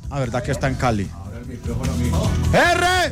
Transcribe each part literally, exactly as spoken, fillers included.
Ah, verdad que está en Cali. ¡R!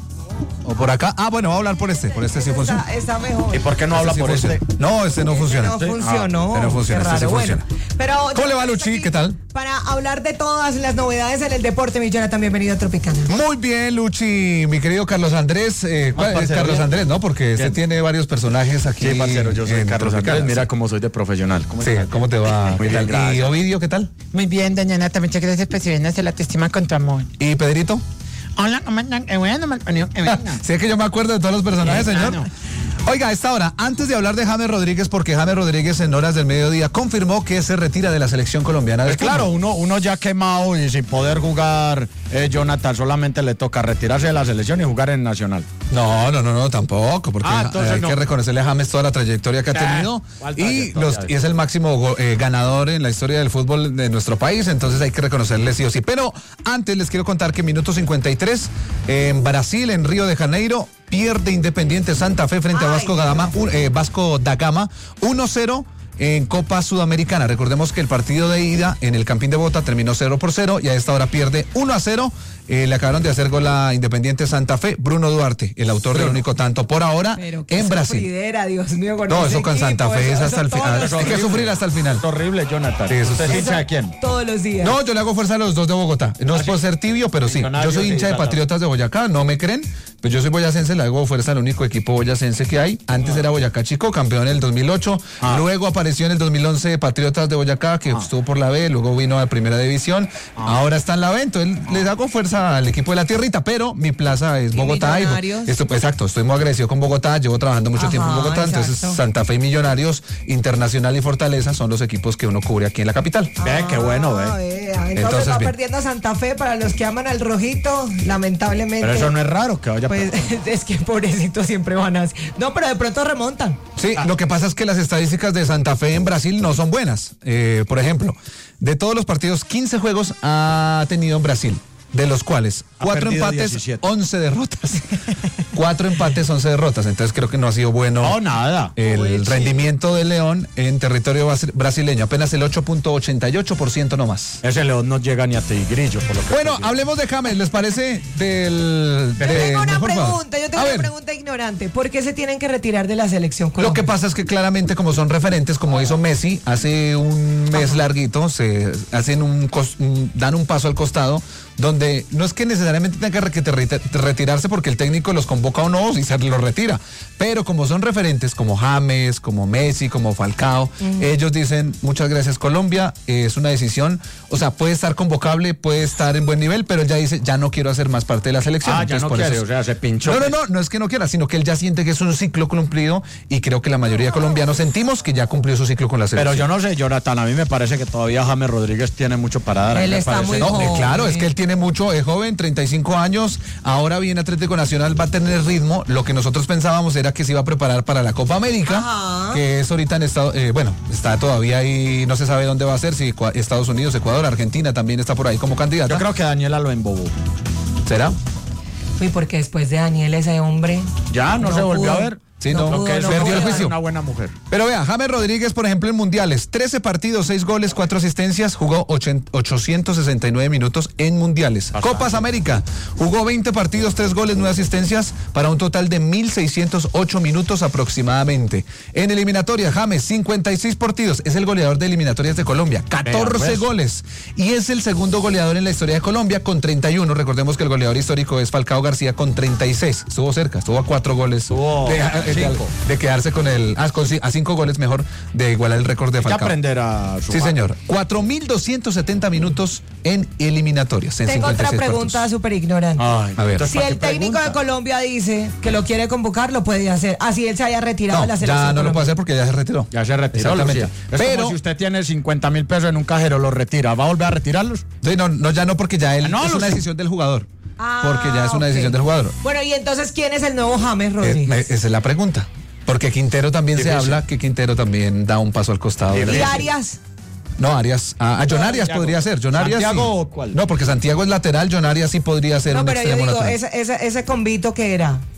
O por acá. Ah, bueno, va a hablar por este. Por este sí funciona. Está, está mejor. ¿Y por qué no habla Este sí por funciona. este? No, este no Ese funciona. no funcionó. Ah, este no funciona, Qué este sí raro. funciona. Bueno, pero ¿Cómo le va, Jonathan Luchi? está ¿Qué tal? Para hablar de todas las novedades en el deporte, mi Jonathan, bienvenido a Tropicana. Muy bien, Luchi, mi querido Carlos Andrés. Eh, ¿cuál Ah, es parcero, Carlos bien. Andrés, ¿no? Porque usted Bien. tiene varios personajes aquí. Sí, parcero, yo soy en Carlos Tropicana. Andrés. Mira cómo soy de profesional. ¿Cómo Sí, estás? ¿cómo te va? Muy ¿Qué bien, tal? gracias. ¿Y Ovidio, qué tal? Muy bien, doña Nata, muchas gracias por subirnos la autoestima con tu amor. ¿Y Pedrito? Hola, ¿cómo están? Eh, bueno, mal ponido, eh, bueno. Sí, es que yo me acuerdo de todos los personajes, Sí, señor. claro. Oiga, a esta hora, antes de hablar de James Rodríguez, porque James Rodríguez en horas del mediodía confirmó que se retira de la selección colombiana de Pues claro, uno, uno ya quemado y sin poder jugar, eh, Jonathan, solamente le toca retirarse de la selección y jugar en Nacional. No, no, no, no, tampoco, porque Ah, entonces hay no. que reconocerle a James toda la trayectoria que ha Ah, tenido ¿cuál y, trayectoria? los, y es el máximo go- eh, ganador en la historia del fútbol de nuestro país, entonces hay que reconocerle sí o sí. Pero antes les quiero contar que minuto cincuenta y tres en Brasil, en Río de Janeiro, pierde Independiente Santa Fe frente a Ay, Vasco da Gama, un- eh, Vasco da Gama, uno cero. En Copa Sudamericana. Recordemos que el partido de ida en el Campín de Bogotá terminó cero por cero y a esta hora pierde uno a cero. Eh, le acabaron de hacer gol a Independiente Santa Fe. Bruno Duarte, el autor del único tanto por ahora Pero qué en Brasil. sufridera, Dios mío, con No, ese eso con equipo, Santa Fe es eso- hasta el eso final. todos Hay los- que sufrir hasta el final. Es horrible, Jonathan. Sí, eso ¿Usted sí. es hincha de quién? Todos los días. No, yo le hago fuerza a los dos de Bogotá. No es por ser tibio, pero sí. Yo Millonarios soy y hincha de Santa Fe. Patriotas de Boyacá, ¿no me creen? Pues yo soy boyacense, le hago fuerza al único equipo boyacense que hay. Antes era Boyacá Chico, campeón en el dos mil ocho. Ah. Luego apareció en el dos mil once Patriotas de Boyacá, que estuvo por la B, luego vino a Primera División. Ahora está en la B, entonces les hago fuerza al equipo de la tierrita, pero mi plaza es ¿Y Bogotá. Y Millonarios? esto, pues, exacto, estoy muy agradecido con Bogotá, llevo trabajando mucho Ajá, tiempo en Bogotá, entonces exacto. Santa Fe y Millonarios, Internacional y Fortaleza son los equipos que uno cubre aquí en la capital. Ve, qué bueno, Ah, ve. vea, Entonces, Entonces, va bien. perdiendo Santa Fe para los que aman al rojito, lamentablemente. Pero eso no es raro que vaya a Pues es que pobrecitos siempre van así. No, pero de pronto remontan. Sí, lo que pasa es que las estadísticas de Santa Fe en Brasil no son buenas. Eh, por ejemplo, de todos los partidos, quince juegos ha tenido en Brasil, de los cuales Ha cuatro perdido empates, diecisiete. once derrotas. Cuatro empates, once derrotas. Entonces creo que no ha sido bueno No, nada. el rendimiento de León en territorio bas- brasileño. Apenas el ocho punto ochenta y ocho por ciento nomás. Ese león no llega ni a Tigrillo, por lo que Bueno, estoy viendo. hablemos de James, ¿les parece? Del, Yo del tengo una mejor jugador? pregunta, yo tengo A una ver. pregunta ignorante. ¿Por qué se tienen que retirar de la selección Lo que colombiana? pasa es que claramente como son referentes, como hizo Messi hace un mes larguito, se hacen un, cos- un- dan un paso al costado, donde no es que necesariamente tengan que re- que te re- te retirarse porque el técnico los convoca o no y se los retira, pero como son referentes como James, como Messi, como Falcao, ellos dicen muchas gracias Colombia, eh, es una decisión, o sea, puede estar convocable, puede estar en buen nivel, pero él ya dice ya no quiero hacer más parte de la selección. Ah, ya Entonces, no por quiere, eso o sea, se pinchó. No, no, no, no es que no quiera, sino que él ya siente que es un ciclo cumplido y creo que la mayoría de colombianos sentimos que ya cumplió su ciclo con la selección. Pero yo no sé, Jonathan, a mí me parece que todavía James Rodríguez tiene mucho para dar. A mí Él me está parece- muy No, eh, joven. claro, es que él tiene mucho, es joven, treinta y cinco años, ahora viene Atlético Nacional, va a tener ritmo, lo que nosotros pensábamos era que se iba a preparar para la Copa América, Ajá. que es ahorita en Estado, eh, bueno, está todavía ahí, no se sabe dónde va a ser, si Ecua- Estados Unidos, Ecuador, Argentina también está por ahí como candidata. Yo creo que Daniela lo embobó. ¿Será? Uy, porque después de Daniel, ese hombre. Ya, no, se volvió pudo. a ver. Sí, no, pudo, Que es no perdió el pudo. juicio. una buena mujer. Pero vea, James Rodríguez, por ejemplo, en mundiales, trece partidos, seis goles, cuatro asistencias, jugó ochen- ochocientos sesenta y nueve minutos en mundiales. Bastante. Copas América, jugó veinte partidos, tres goles, nueve asistencias, para un total de mil seiscientos ocho minutos aproximadamente. En eliminatoria, James, cincuenta y seis partidos, es el goleador de eliminatorias de Colombia, catorce Vea, pues. goles, y es el segundo goleador en la historia de Colombia con treinta y uno. Recordemos que el goleador histórico es Falcao García con treinta y seis. Estuvo cerca, estuvo a cuatro goles Estuvo de, a de- cinco. de quedarse con el ah, con ci- a cinco goles mejor de igualar el récord de Hay que Falcao. aprender a Sí, sumar. señor. cuatro mil doscientos setenta minutos en eliminatorias. En Tengo otra cincuenta y seis pregunta partidos. súper ignorante. Ay, A ver. entonces, Si ¿para el qué técnico de pregunta? Colombia dice que lo quiere convocar, lo puede hacer. Así él se haya retirado No, de la selección. ya no lo Colombia. puede hacer porque ya se retiró. Ya se retiró, Exactamente. Lucía. Es Pero como si usted tiene cincuenta mil pesos en un cajero, los retira. ¿Va a volver a retirarlos? sí, no, no, ya no porque ya él Ah, no, es una Lucía. decisión del jugador. Ah, porque ya es una ok. decisión del jugador. Bueno, y entonces, ¿quién es el nuevo James Eh, Rodríguez? esa es la pregunta. Porque Quintero también Difícil. se habla que Quintero también da un paso al costado. de la ¿Y selección. Arias? No, Arias. Ah, a John Arias Santiago. podría ser. John Arias ¿Santiago sí. o cuál? No, porque Santiago es lateral, John Arias sí podría ser No, un pero yo extremo digo, lateral. ese, ese, ese convito que era.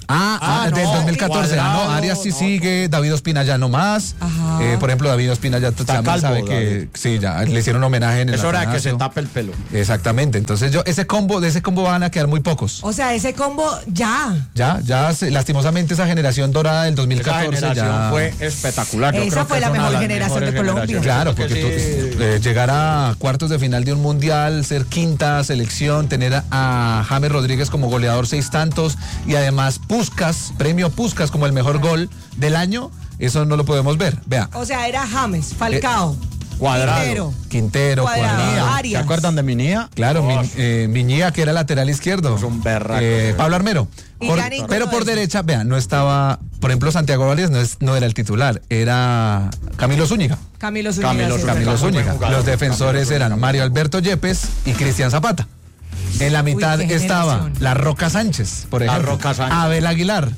Ah, ah, Ah, del no, dos mil catorce. Ah, no, Cuadrado, Arias sí no. sigue, David Ospina ya no más. Ajá. Eh, por ejemplo, David Ospina ya también calvo, sabe que David. sí, ya le hicieron homenaje en el Es hora de que Atanasio. se tape el pelo. Exactamente. Entonces yo, ese combo, de ese combo van a quedar muy pocos. O sea, ese combo ya. Ya, ya, se- lastimosamente esa generación dorada del dos mil Esa catorce generación ya fue espectacular. Yo Esa creo fue que la es una mejor las generación mejores de Colombia. generaciones. Claro, Porque porque sí, tú, eh, llegar a cuartos de final de un mundial, ser quinta selección, tener a, a James Rodríguez como goleador seis tantos y además Puskás, premio Puskás como el mejor gol del año, eso no lo podemos ver. Vea, O sea, era James, Falcao, Cuadrado. Quintero, Quintero, Cuadrado, Cuadrado. Arias. ¿Se acuerdan de Minía? Claro, Oh, Mi- eh, Miñía, que era lateral izquierdo. Es un berraco. Eh, Pablo Armero. Y Por- ya ninguno pero por de esos. derecha, vean, no estaba, por ejemplo, Santiago Arias no, es, no era el titular, era Camilo Zúñiga. Camilo Zúñiga. Camilo sí, Zúñiga. Camilo Muy buen Zúñiga. jugador. Los defensores Camilo eran Zúñiga. Mario Alberto Yepes y Cristian Zapata. En la mitad qué estaba generación. La Roca Sánchez, por La ejemplo. Roca Sánchez. Abel Aguilar.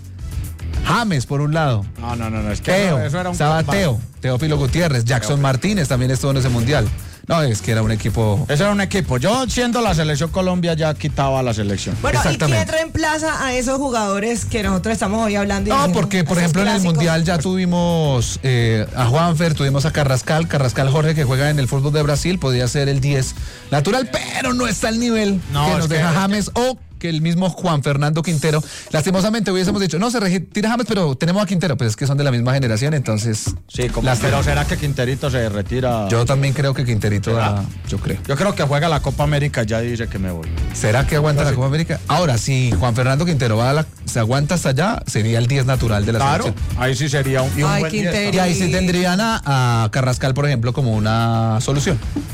James, por un lado. No, no, no, no, es que Teo, eso, eso era un estaba combat. Teo, Teófilo Gutiérrez, Jackson Martínez también estuvo en ese mundial. No, es que era un equipo. Ese era un equipo. Yo, siendo la selección Colombia, ya quitaba la selección. Bueno, ¿y quién Exactamente. reemplaza a esos jugadores que nosotros estamos hoy hablando? y No, diciendo, porque por esos ejemplo en el clásicos? mundial ya tuvimos eh, a Juanfer, tuvimos a Carrascal, Carrascal Jorge que juega en el fútbol de Brasil, podía ser el diez natural, pero no está al nivel No, que es nos que- deja es que- James o que el mismo Juan Fernando Quintero. Lastimosamente hubiésemos dicho, no, se retira James, pero tenemos a Quintero, pues es que son de la misma generación, entonces. Sí, como, lástima. pero ¿será que Quinterito se retira? Yo también creo que Quinterito da, yo creo. Yo creo que juega la Copa América, ya dice que me voy. ¿Será que aguanta la Copa América? Ahora, si Juan Fernando Quintero va a la- se aguanta hasta allá, sería el diez natural de la Claro, selección. ahí sí sería un, y un Ay, buen diez, Quintero. Y ahí sí tendrían a, a Carrascal, por ejemplo, como una solución.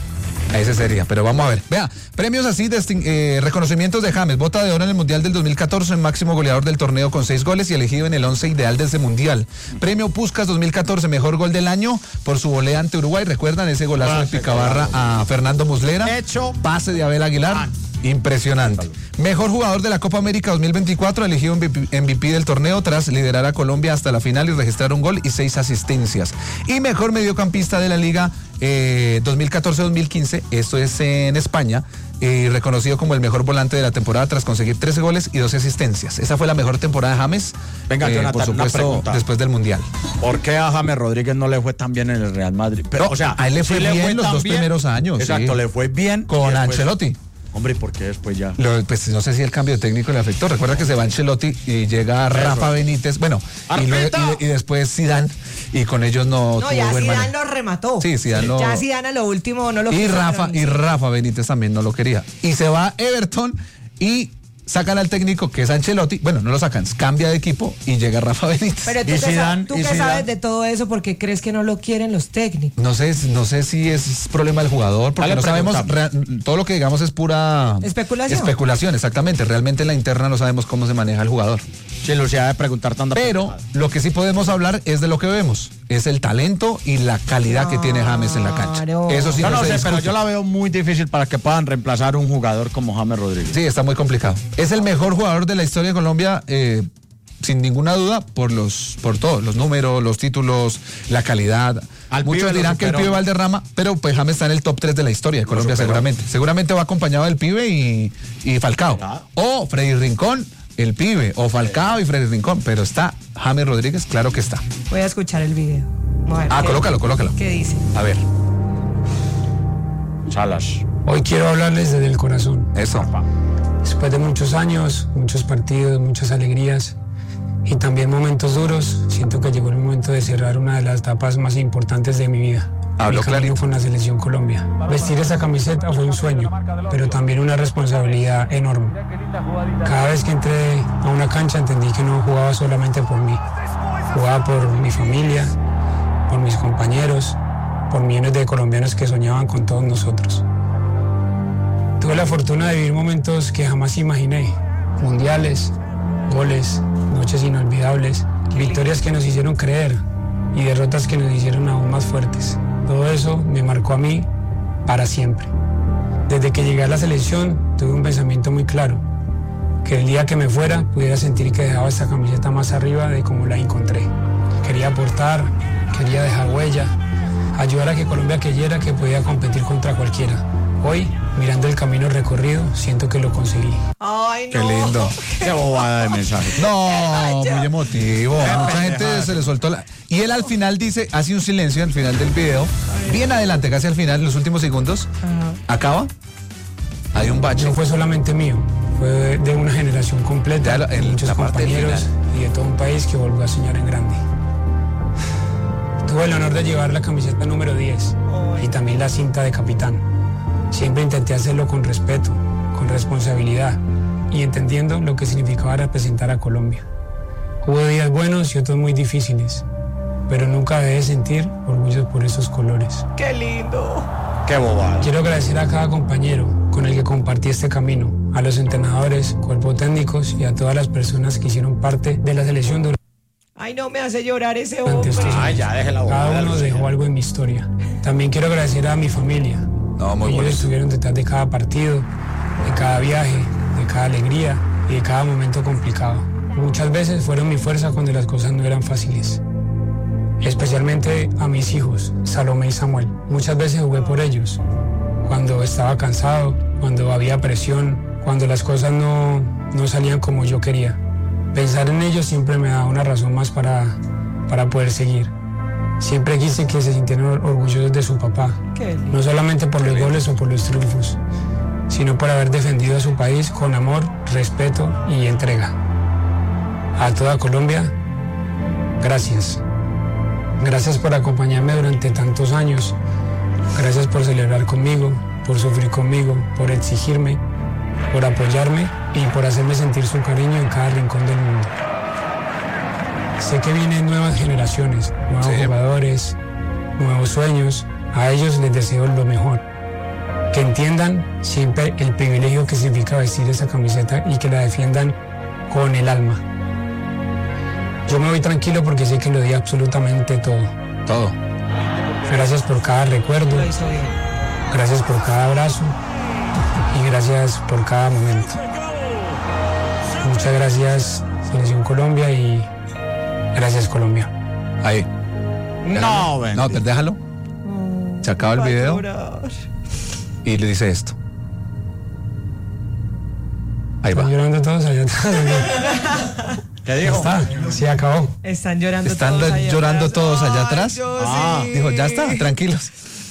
Ese sería, pero vamos a ver. Vea, premios así, destin- eh, reconocimientos de James, bota de oro en el Mundial del dos mil catorce, máximo goleador del torneo con seis goles y elegido en el once ideal de ese Mundial. Premio Puskás dos mil catorce, mejor gol del año por su volea ante Uruguay. ¿Recuerdan ese golazo Ah, de ese Picabarra a Fernando Muslera? Hecho. Pase de Abel Aguilar. Ah. Impresionante. Mejor jugador de la Copa América dos mil veinticuatro, elegido M V P M V P del torneo tras liderar a Colombia hasta la final y registrar un gol y seis asistencias. Y mejor mediocampista de la Liga eh, dos mil catorce dos mil quince, esto es en España, eh, reconocido como el mejor volante de la temporada tras conseguir trece goles y doce asistencias. Esa fue la mejor temporada de James, Venga, eh, Jonathan, por una supuesto, pregunta. después del Mundial. ¿Por qué a James Rodríguez no le fue tan bien en el Real Madrid? Pero, No, o sea, a él le fue sí bien los tan dos primeros años, Exacto, sí. le fue bien. y Con después- Ancelotti. Hombre, ¿y por qué después ya? Lo- pues no sé si el cambio de técnico le afectó. Recuerda que se va Ancelotti y llega Rafa Benítez. Bueno, y, luego- y- y después Zidane y con ellos no, No, tuvo ya buen Zidane manejo. lo remató. Sí, Zidane lo- Ya Zidane a lo último no lo Y quiso Rafa para y mí. Rafa Benítez también no lo quería. Y se va Everton y sacan al técnico que es Ancelotti. Bueno, no lo sacan, cambia de equipo y llega Rafa Benítez. Pero tú, Y que, sa- Zidane, tú y que Zidane. sabes de todo eso, porque crees que no lo quieren los técnicos? No sé, no sé si es problema del jugador, porque Dale, no sabemos, preguntamos. rea- todo lo que digamos es pura Especulación. especulación, exactamente. Realmente en la interna no sabemos cómo se maneja el jugador. Sí, Lucía, de preguntar tanta Pero pendejada. lo que sí podemos hablar es de lo que vemos. Es el talento y la calidad que tiene James en la cancha. Claro. Eso sí Yo no, no se sé, pero discute. yo la veo muy difícil para que puedan reemplazar un jugador como James Rodríguez. Sí, está muy complicado. Es el mejor jugador de la historia de Colombia, eh, sin ninguna duda, por los, por todo, los números, los títulos, la calidad. Al Muchos pibe lo dirán que el superó. pibe Valderrama, pero pues James está en el top tres de la historia de Colombia superó. seguramente. Seguramente va acompañado del pibe y, y Falcao. Ah. O Freddy Rincón, el pibe, o Falcao y Freddy Rincón, pero está James Rodríguez, claro que está. Voy a escuchar el video. Vamos a ver Ah, qué- colócalo, colócalo. ¿Qué dice? A ver, Salas. Hoy quiero hablarles desde el corazón. eso. Después de muchos años, muchos partidos, muchas alegrías y también momentos duros, siento que llegó el momento de cerrar una de las etapas más importantes de mi vida. Habló Mi camino clarito. con la Selección Colombia. Vestir esa camiseta fue un sueño, pero también una responsabilidad enorme. Cada vez que entré a una cancha entendí que no jugaba solamente por mí. Jugaba por mi familia, por mis compañeros, por millones de colombianos que soñaban con todos nosotros. Tuve la fortuna de vivir momentos que jamás imaginé. Mundiales, goles, noches inolvidables, victorias que nos hicieron creer y derrotas que nos hicieron aún más fuertes. Todo eso me marcó a mí para siempre. Desde que llegué a la selección tuve un pensamiento muy claro, que el día que me fuera pudiera sentir que dejaba esta camiseta más arriba de como la encontré. Quería aportar, quería dejar huella, ayudar a que Colombia creyera que podía competir contra cualquiera, Hoy, mirando el camino recorrido, siento que lo conseguí. Ay, Qué no. lindo. Qué bobada de mensaje. No, muy emotivo. A mucha gente se le soltó la... Y él al final dice, hace un silencio al final del video, bien adelante, casi al final, en los últimos segundos, acaba, hay un bache. No fue solamente mío, fue de, de una generación completa, Ya lo- de en muchos la parte del compañeros y de todo un país que volvió a soñar en grande. Tuve el honor de llevar la camiseta número diez y también la cinta de capitán. Siempre intenté hacerlo con respeto, con responsabilidad y entendiendo lo que significaba representar a Colombia. Hubo días buenos y otros muy difíciles, pero nunca dejé de sentir orgullo por esos colores. Qué lindo. Qué bobada. Quiero agradecer a cada compañero con el que compartí este camino, a los entrenadores, cuerpos técnicos y a todas las personas que hicieron parte de la selección durante Ay, no me hace llorar ese hombre. estos años. Ay, ya, deje la bobada. Cada uno Lucía. dejó algo en mi historia. También quiero agradecer a mi familia. No, muy Ellos bonito. estuvieron detrás de cada partido, de cada viaje, de cada alegría y de cada momento complicado. Muchas veces fueron mi fuerza cuando las cosas no eran fáciles. Especialmente a mis hijos, Salomé y Samuel. Muchas veces jugué por ellos. Cuando estaba cansado, cuando había presión, cuando las cosas no, no salían como yo quería. Pensar en ellos siempre me daba una razón más para, para poder seguir. Siempre quise que se sintieran or- orgullosos de su papá. Qué lindo. No solamente por los goles o por los triunfos, sino por haber defendido a su país con amor, respeto y entrega. A toda Colombia, gracias. Gracias por acompañarme durante tantos años. Gracias por celebrar conmigo, por sufrir conmigo, por exigirme, por apoyarme y por hacerme sentir su cariño en cada rincón del mundo. Sé que vienen nuevas generaciones, nuevos Sí. jugadores, nuevos sueños. A ellos les deseo lo mejor. Que entiendan siempre el privilegio que significa vestir esa camiseta y que la defiendan con el alma. Yo me voy tranquilo porque sé que lo di absolutamente todo. Todo. Gracias por cada recuerdo, Lo hizo bien. gracias por cada abrazo y gracias por cada momento. Muchas gracias, Selección Colombia, y gracias, Colombia. Ahí. No, ven. No, pero déjalo. Se acaba el Va a video llorar. y le dice esto. Ahí Están va. llorando todos allá atrás. ¿Qué Ya dijo? está, sí acabó. Están llorando Están todos allá llorando atrás. todos allá Ay, atrás. Yo Ah, sí. Dijo, ya está, tranquilos.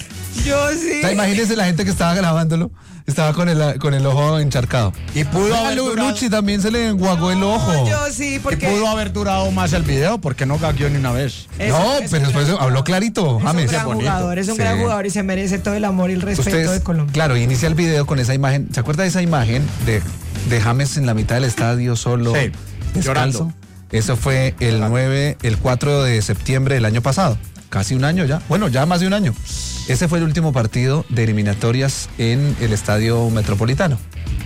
Yo sí. O sea, imagínense la gente que estaba grabándolo, estaba con el, con el ojo encharcado. Y pudo Ah, haber Lu- durado- Luchi también se le enguagó el ojo. Yo sí, Y porque. pudo haber durado más el video porque no gagueó ni una vez. es- No, es pero un después gran- habló clarito, Es un James. gran bonito. jugador, es un Sí. gran jugador y se merece todo el amor y el respeto Ustedes, de Colombia. claro, inicia el video con esa imagen. ¿Se acuerda de esa imagen de, de James en la mitad del estadio solo, Sí, descalzo? llorando. Eso fue el nueve, el cuatro de septiembre del año pasado. Casi un año ya. Bueno, ya más de un año. Ese fue el último partido de eliminatorias en el Estadio Metropolitano.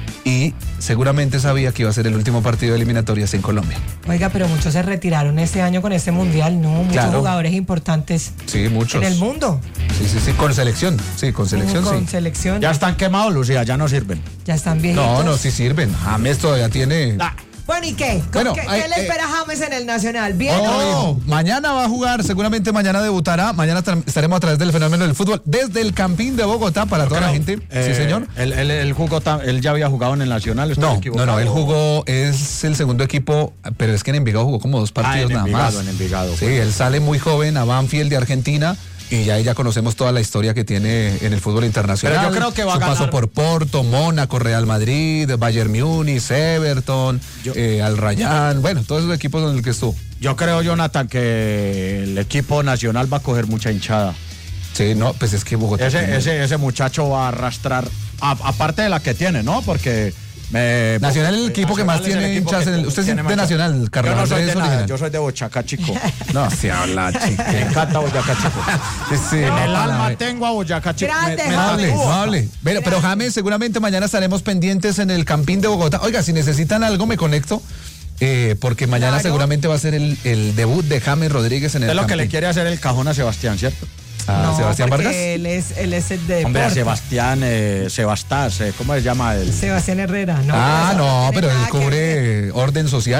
Y seguramente sabía que iba a ser el último partido de eliminatorias en Colombia. Oiga, pero muchos se retiraron este año con este mundial, ¿no? Muchos Claro. jugadores importantes Sí, muchos. en el mundo. Sí, sí, sí. Con selección. Sí, con selección, con sí. selección. Ya están quemados, Lucía, ya no sirven. Ya están viejitos. No, no, sí sirven. James todavía tiene... Ah, Bueno, ¿y qué? Bueno, ¿Qué, hay- qué le eh, espera a James en el Nacional? ¿Bien? Oh, o no? hijo, mañana va a jugar, seguramente mañana debutará. Mañana tra- estaremos a través del fenómeno del fútbol desde el Campín de Bogotá para toda la gente. Eh, sí, señor. Él, él- él jugó tam- él ya había jugado en el Nacional. estoy No, no, equivocado. no, él jugó, es el segundo equipo, pero es que en Envigado jugó como dos partidos Ah, en nada Envigado, más. en Envigado, Sí, fue. él sale muy joven a Banfield de Argentina. Y ya, ya conocemos toda la historia que tiene en el fútbol internacional. Pero yo creo que va a Su ganar. paso por Porto, Mónaco, Real Madrid, Bayern Múnich, Everton, Yo- eh, Al Rayyan, bueno, todos esos equipos en los que estuvo. Yo creo, Jonathan, que el equipo nacional va a coger mucha hinchada. Sí, no, pues es que Bogotá. Ese, tiene- ese, ese muchacho va a arrastrar, a- aparte de la que tiene, ¿no? Porque... me- Nacional es el equipo que más Nacional es el tiene equipo hinchas que en el- usted es tiene de más- Nacional, Carlos Yo no soy Andrés de nada, original. yo soy de Bochacá, chico. No, se habla, chico. Me encanta Boyacá, chico. Sí, sí, En no, el para alma ver. tengo a Boyacá, chico. Grande, Me- me No hable, James. tatúo. no hable. Pero, pero James, seguramente mañana estaremos pendientes en el Campín de Bogotá. Oiga, si necesitan algo, me conecto. eh, porque mañana Claro. seguramente va a ser el, el debut de James Rodríguez en el Es lo que le Campín. quiere hacer el cajón a Sebastián, ¿cierto? ¿A No, Sebastián porque Vargas? Él es, él es el de Hombre, a deporte. Sebastián, eh, Sebastas, eh, ¿cómo se llama él? Sebastián Herrera, ¿no? Ah, Eso no, tiene pero él nada que ver. cubre orden social.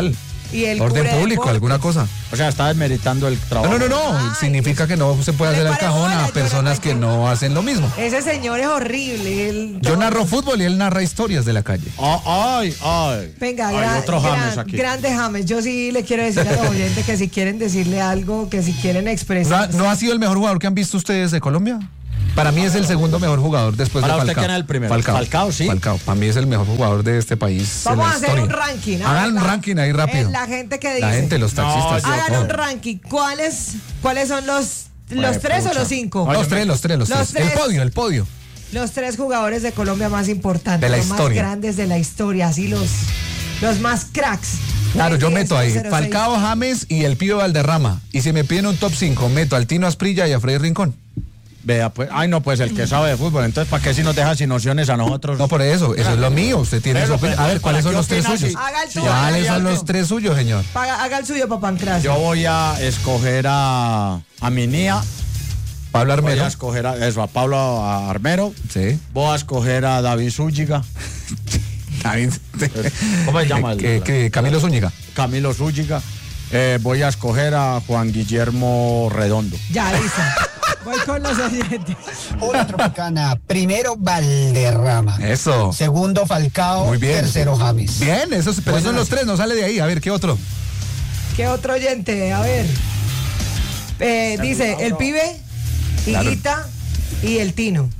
y el Orden cura de público, deportes. alguna cosa. O sea, está desmeritando el trabajo. No, no, no, no. Ay, significa que no se puede no hacer le el pare cajón bola, a yo personas no- que no hacen lo mismo. Ese señor es horrible. él- Yo narro fútbol y él narra historias de la calle. Ah, ay, ay. Venga, Hay gra- otro James gran- aquí. grande James. Yo sí le quiero decir a los oyentes que si quieren decirle algo, que si quieren ¿No ha, expresar. no ha sido el mejor jugador que han visto ustedes de Colombia? Para mí es el segundo mejor jugador después Para de usted, Falcao. ¿quién es el primero? Falcao. Falcao, sí. Falcao. Para mí es el mejor jugador de este país. Vamos en a la hacer historia. un ranking. Hagan un ¿verdad? ranking ahí rápido. Eh, La gente que dice. La gente, los taxistas. No, yo- Hagan todo. un ranking. ¿Cuáles, cuáles son los, los Pues, tres o pucha. los cinco? Oye, Los tres, los tres, los, Los tres. El tres. podio, el podio. Los tres jugadores de Colombia más importantes, De la los más historia. grandes de la historia, así los, los más cracks. Claro, yo meto ahí cero seis. Falcao, James y el Pío Valderrama. Y si me piden un top cinco, meto al Tino Asprilla y a Freddy Rincón. Vea, pues, ay, no, pues el que sabe de fútbol. Entonces, ¿para qué si nos deja sin opciones a nosotros? No, por eso, eso es lo mío. Usted tiene Pero, su opinión. pero, A ver, ¿cuáles ¿para son qué los tres opina suyos? si- Haga el si tuyo, ya ¿Cuáles hay son algo? los tres suyos, señor? Haga, haga el suyo, papá Pancracio. Yo voy a escoger a, a Minía. Pablo Voy Armero. a escoger a, eso, a Pablo Armero. Sí. Voy a escoger a David Zúñiga. David. ¿Cómo se llama el- Que- que Camilo Zúñiga. Camilo Zúñiga. Eh, voy a escoger a Juan Guillermo Redondo. Ya, listo. Voy con los oyentes. Hola Tropicana, primero Valderrama, Eso. segundo Falcao, Muy bien. tercero James. Bien, esos, pero son los tres, no sale de ahí. A ver, ¿qué otro? ¿Qué otro oyente? A ver. Eh, dice, el pibe, Claro. Higuita y el Tino.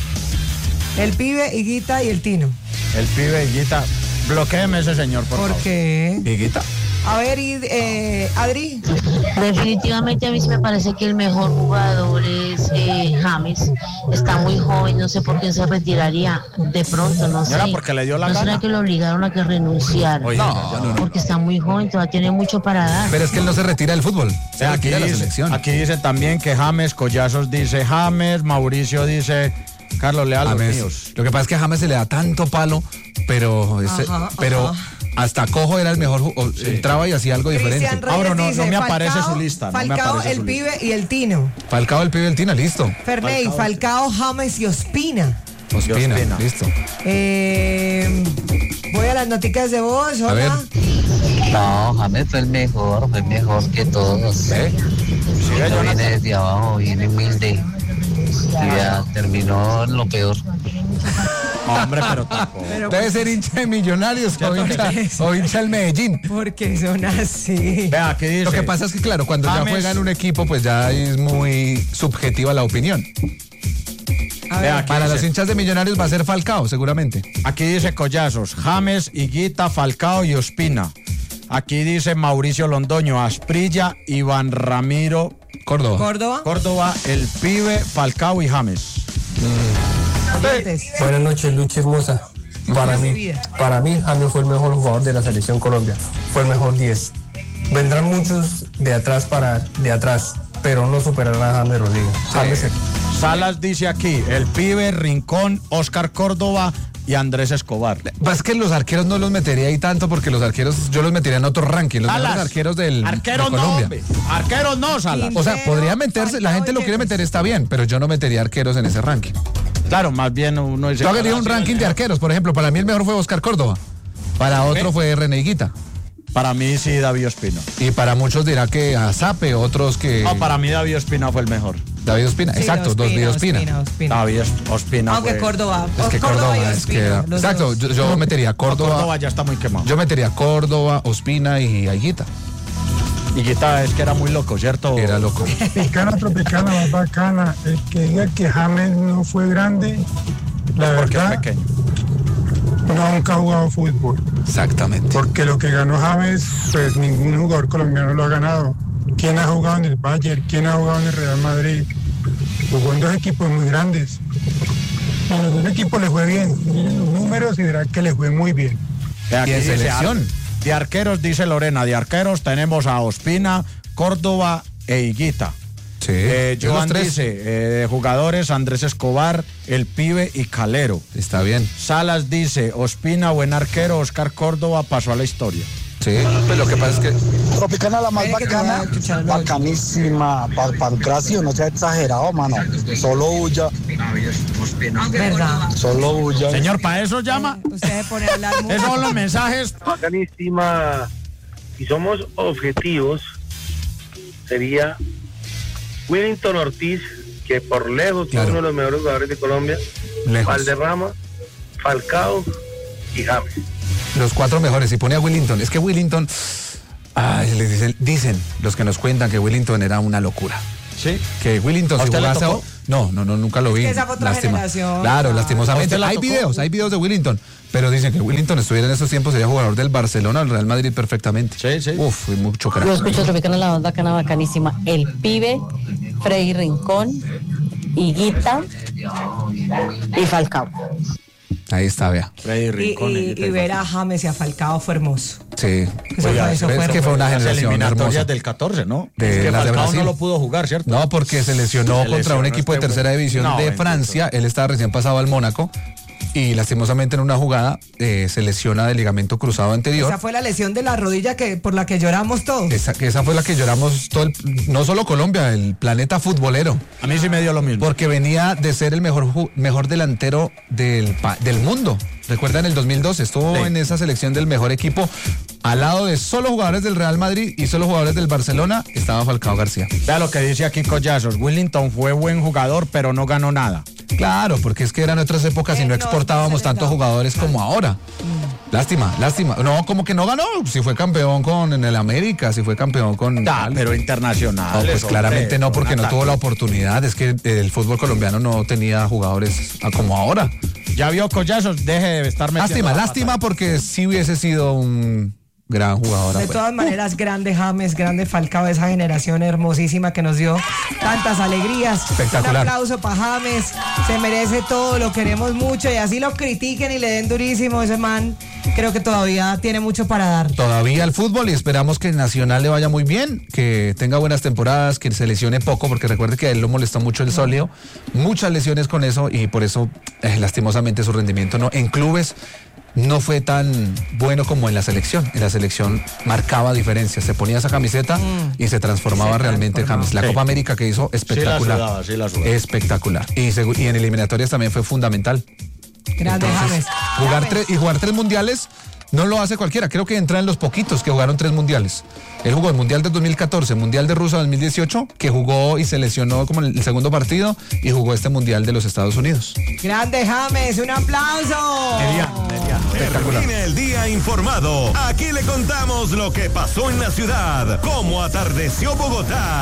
El pibe, Higuita y el Tino. El pibe, Higuita. Bloquéeme ese señor, por, ¿Por favor. qué? Higuita. A ver, y, eh, Adri. Definitivamente a mí sí me parece que el mejor jugador es eh, James. Está muy joven, no sé por qué se retiraría de pronto, no sé. Era porque le dio la ¿No será gana? que lo obligaron a que renunciara? Oye, No, ya- no, no. Porque está muy joven, todavía tiene mucho para dar. Pero es que él no se retira del fútbol. Se Aquí retira de la dice, selección. aquí dice también que James, Collazos dice James, Mauricio dice Carlos Leal, los James. míos. Lo que pasa es que a James se le da tanto palo, pero, ese- Ajá, pero ajá. hasta Cojo era el mejor. ju- o- Entraba y hacía algo diferente. Cristian Reyes Ahora no- no dice, me aparece Falcao, su lista, no me Falcao, aparece el su pibe y el Tino. Falcao, el pibe del Tina, listo. Ferney, Falcao, James y Ospina. Ospina, Ospina. listo. Eh, voy a las noticas de voz. Hola. A ver. No, James fue el mejor, fue mejor que todos. ¿Ve? No viene desde abajo, viene humilde. Y ya terminó en lo peor. Hombre, pero tampoco. Pero Debe ser hincha de Millonarios o hincha, o hincha del Medellín. porque son así. Vea, aquí dice. Lo que pasa es que, claro, cuando ya James. juega en un equipo, pues ya es muy subjetiva la opinión. A Vea, ver, aquí Para dice, los hinchas de Millonarios va a ser Falcao, seguramente. aquí dice Collazos, James, Higuita, Falcao y Ospina. Aquí dice Mauricio Londoño, Asprilla, Iván Ramiro Córdoba. Córdoba. Córdoba, el pibe, Falcao y James. oyentes. Buenas noches, Lucha Hermosa. Para Mi mí, vida. para mí, James fue el mejor jugador de la selección Colombia. Fue el mejor diez. Vendrán muchos de atrás para de atrás, pero no superarán a James Rodríguez. James aquí. Salas dice aquí, el pibe, Rincón, Oscar Córdoba y Andrés Escobar. Es que los arqueros no los metería ahí tanto porque los arqueros yo los metería en otro ranking. Los Salas, mejores arqueros del Arqueros de no, Colombia. hombre. Arqueros no, Salas. O sea, Quintero, podría meterse, la gente lo quiere Falcao y meter, está bien, pero yo no metería arqueros en ese ranking. Claro, más bien uno dice. Yo haría un ranking de arqueros, por ejemplo, para mí el mejor fue Oscar Córdoba, para otro ¿Qué? fue René Higuita, Para mí sí, David Ospina. y para muchos dirá que a Zape, otros que No, para mí David Ospina fue el mejor. David Ospina, Sí, exacto, dos Ospina, David Ospina. Ospina, Ospina. David Ospina Aunque fue- Córdoba. Es que Córdoba y Córdoba, es que Ospina, los exacto, dos. yo, yo metería No, Córdoba, Córdoba ya está muy quemado. yo metería Córdoba, Ospina y a Higuita. Higuita es que era muy loco, ¿cierto? Era loco. Tropicana, tropicana, más bacana. El que diga que James no fue grande, la Porque es verdad, pequeño. nunca ha jugado fútbol. Exactamente. Porque lo que ganó James, pues ningún jugador colombiano lo ha ganado. ¿Quién ha jugado en el Bayern? ¿Quién ha jugado en el Real Madrid? Jugó en dos equipos muy grandes. Y a los dos equipos le fue bien. Miren los números y verán que le fue muy bien. De aquí Y en dice, selección. ar- de arqueros, dice Lorena, de arqueros tenemos a Ospina, Córdoba e Higuita. Sí, Eh, yo Joan los tres. dice, eh, de jugadores, Andrés Escobar, el pibe y Calero. Está bien. Salas dice, Ospina, buen arquero, Oscar Córdoba pasó a la historia. Sí, pues lo que pasa es que Tropicana la más Espere que te voy a bacana, escuchar, ¿no? bacanísima, Pa- Pancracio, no sea exagerado, mano. Solo huya, ¿Verdad? solo huya. Señor, ¿para eso llama? Usted se pone a hablar mucho. Esos son los mensajes. Bacanísima. si somos objetivos, sería Willington Ortiz, que por lejos Claro. es uno de los mejores jugadores de Colombia, Lejos. Valderrama, Falcao y James. Los cuatro mejores. Y pone a Willington. Es que Willington, ay, le dicen, dicen los que nos cuentan que Willington era una locura. Sí. Que Willington ¿A si usted le jugase tocó? No, no, no, nunca lo vi. que esa fue otra generación. Claro, Ah. ¿A lastimosamente. usted le Hay tocó? videos, hay videos de Willington. Pero dicen que Willington estuviera en esos tiempos, sería jugador del Barcelona o del Real Madrid perfectamente. Sí, sí. Uf, fue mucho Yo crack. escucho Tropicana, la banda bacana, bacanísima. El Pibe, Freddy Rincón, Higuita y Falcao. Ahí está, vea. Freddy Y, Rincón. y- y ver a James y a Falcao fue hermoso. Sí. Eso Oiga, fue, eso es fue que fue una Las generación eliminatorias hermosa. del catorce, ¿no? De es que las de Falcao Brasil. no lo pudo jugar, ¿cierto? No, porque se lesionó Se contra lesionó un equipo de este tercera güey. división No, de bendito. Francia. Él estaba recién pasado al Mónaco y lastimosamente en una jugada eh, se lesiona del ligamento cruzado anterior. Esa fue la lesión de la rodilla que por la que lloramos todos. Esa, que esa fue la que lloramos todo el, no solo Colombia, el planeta futbolero. A mí sí me dio lo mismo. Porque venía de ser el mejor, ju- mejor delantero del, pa- del mundo. Recuerda, en el dos mil dos estuvo Sí. en esa selección del mejor equipo al lado de solo jugadores del Real Madrid y solo jugadores del Barcelona. Estaba Falcao García. Vea lo que dice aquí Collazos. Willington fue buen jugador, pero no ganó nada. Claro, porque es que eran otras épocas y Eh, no no, exportábamos no se le tantos da. jugadores como ahora. Lástima, lástima. No, como que no ganó. Si fue campeón con en el América, si fue campeón con. Da, pero internacional. No, pues claramente no, porque no tuvo la oportunidad. Es que el fútbol colombiano no tenía jugadores ah, como ahora. Ya vio Collazos, deje de estar metiendo Lástima, la lástima porque sí hubiese sido un gran jugador. De afuera. todas maneras, grande James, grande Falcao, esa generación hermosísima que nos dio tantas alegrías. Espectacular. Un aplauso para James, se merece todo, lo queremos mucho y así lo critiquen y le den durísimo, ese man creo que todavía tiene mucho para dar. Todavía el fútbol y esperamos que el Nacional le vaya muy bien, que tenga buenas temporadas, que se lesione poco, porque recuerde que a él lo molesta mucho el sóleo, muchas lesiones con eso y por eso eh, lastimosamente su rendimiento no en clubes no fue tan bueno como en la selección. En la selección marcaba diferencias, se ponía esa camiseta y se transformaba Se realmente transformaba. James. La Sí. Copa América que hizo espectacular. Sí la sudaba, sí la sudaba. Espectacular. Y, segu- y en eliminatorias también fue fundamental. Grande Entonces, James. jugar James. tres y jugar tres mundiales no lo hace cualquiera. Creo que entra en los poquitos que jugaron tres mundiales. Él jugó el mundial del dos mil catorce, mundial de Rusia dos mil dieciocho, que jugó y se lesionó como en el segundo partido y jugó este mundial de los Estados Unidos. Grande James, un aplauso. Mediano, mediano. Termina el día informado. Aquí le contamos lo que pasó en la ciudad, cómo atardeció Bogotá.